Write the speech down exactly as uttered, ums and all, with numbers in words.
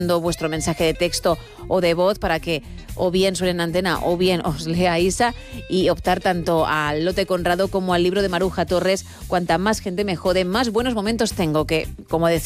vuestro mensaje de texto o de voz para que o bien suene en antena o bien os lea Isa, y optar tanto al lote Conrado como al libro de Maruja Torres, Cuanta más gente me jode, más buenos momentos tengo, que, como decía